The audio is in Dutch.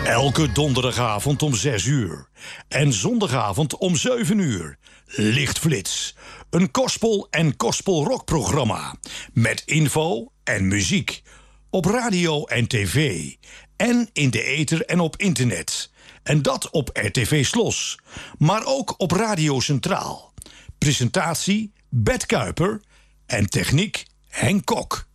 Elke donderdagavond om 6 uur. En zondagavond om 7 uur. Lichtflits. Een gospel- en gospelrockprogramma. Met info en muziek. Op radio en tv. En in de ether en op internet. En dat op RTV Slos. Maar ook op Radio Centraal. Presentatie Bert Kuiper. En techniek Henk Kok.